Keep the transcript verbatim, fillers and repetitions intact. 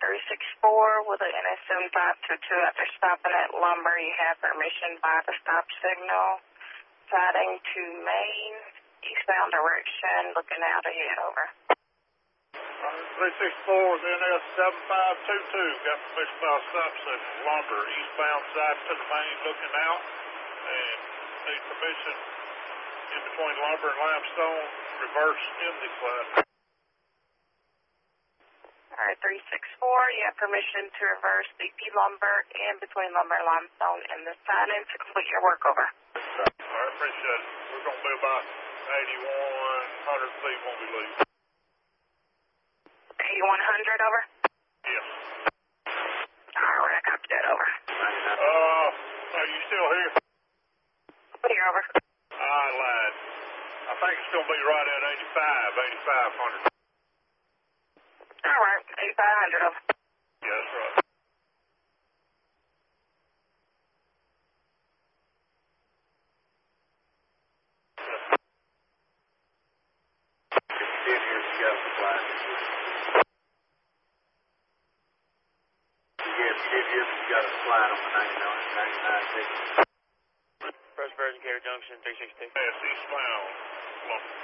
three six four with an N S M five two two. After stopping at Lumber, you have permission by the stop signal. Siding to Main, eastbound direction, looking out ahead, over. three six four with N S seven five two two. Got permission by the stop signal. Lumber, eastbound side to the Main, looking out. And need permission in between Lumber and Limestone, reverse in the class. All right, three six four, you have permission to reverse B P Lumber in between Lumber and Limestone and the siding to complete your work, over. All right, appreciate it. We're going to be about eighty-one hundred feet when we leave. eighty-one hundred, over? Yes. All right, I copy that, over. Uh, are you still here? Here, over. I lied. I think it's going to be right at eighty-five, eighty-five hundred. All right, eighty-five hundred, over. Yeah, that's right. First Virgin Care Junction, three six two. Yes, eastbound. Lumber.